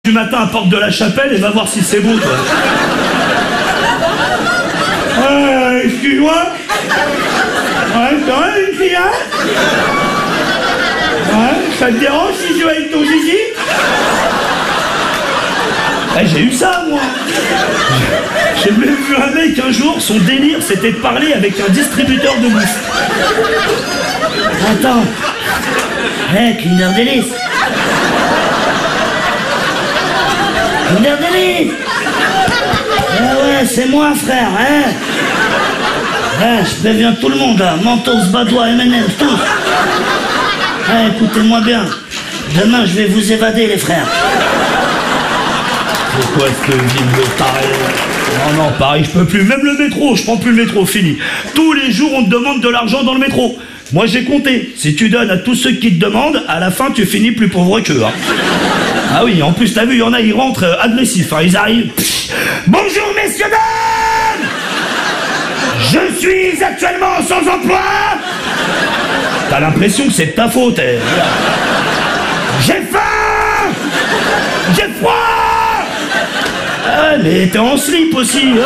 du matin à Porte de la Chapelle et va voir si c'est beau, toi. Excuse-moi. Ouais, c'est vrai, une fille, hein? Ouais, ça te dérange si je vais avec ton zizi? J'ai eu ça, moi. J'ai même vu un mec un jour, son délire, c'était de parler avec un distributeur de bouffe. Attends. Kinder Delice. Kinder Delice. Ouais, c'est moi, frère, hein. Je préviens tout le monde, là. Mentos, Badois, M&M's, tous. Écoutez-moi bien. Demain, je vais vous évader, les frères. Pourquoi cette ville de Paris? Non, Paris, je peux plus. Même le métro, je prends plus le métro, fini. Tous les jours, on te demande de l'argent dans le métro. Moi, j'ai compté. Si tu donnes à tous ceux qui te demandent, à la fin, tu finis plus pauvre qu'eux. Hein. Ah oui, en plus, t'as vu, il y en a, ils rentrent agressifs. Hein, ils arrivent. Bonjour, messieurs, dames! Je suis actuellement sans emploi. T'as l'impression que c'est de ta faute. J'ai faim. J'ai froid. Mais t'es en slip aussi. Il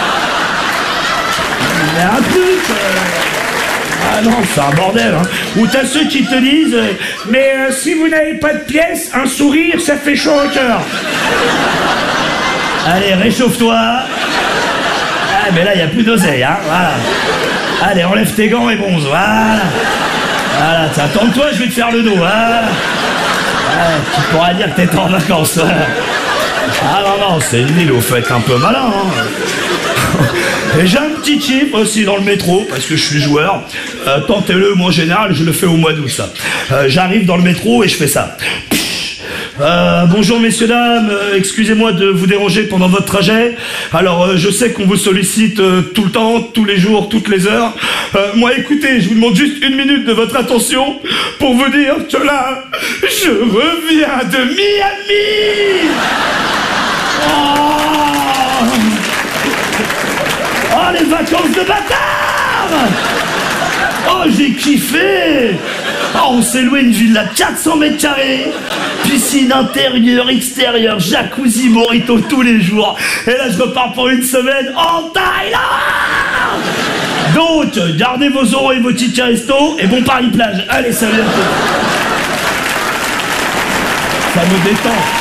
y a un truc. Ah non, c'est un bordel. Hein. Ou t'as ceux qui te disent mais si vous n'avez pas de pièces, un sourire, ça fait chaud au cœur. Allez, réchauffe-toi. Mais là, il n'y a plus d'oseille, hein, voilà. Allez, enlève tes gants et bronze, voilà. Voilà, attends-toi, je vais te faire le dos, hein. Tu pourras dire que t'es en vacances. Ah non, c'est une île, au fait, un peu malin, hein. Et j'ai un petit tip aussi dans le métro, parce que je suis joueur. Tentez-le, moi en général, je le fais au mois d'août, ça. J'arrive dans le métro et je fais ça. Bonjour messieurs dames, excusez-moi de vous déranger pendant votre trajet. Alors je sais qu'on vous sollicite tout le temps, tous les jours, toutes les heures. Moi écoutez, je vous demande juste 1 minute de votre attention pour vous dire que là, je reviens de Miami. Oh les vacances de bâtard. Oh j'ai kiffé. Oh, on s'est loué une villa de 400 mètres carrés, piscine intérieure, extérieure, jacuzzi, morito tous les jours. Et là, je repars pour une semaine en Thaïlande. Donc, gardez vos euros et vos tickets resto et bon Paris plage. Allez, salut à tous. Ça me détend.